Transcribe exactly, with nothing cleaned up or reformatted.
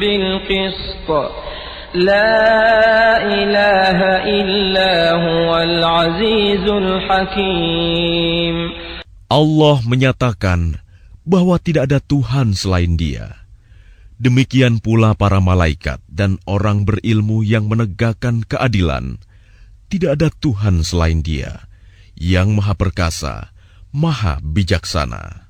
بالقسط لا إله إلا هو العزيز الحكيم. Allah menyatakan bahwa tidak ada Tuhan selain Dia. Demikian pula para malaikat dan orang berilmu yang menegakkan keadilan. Tidak ada Tuhan selain Dia, yang Maha Perkasa, Maha Bijaksana.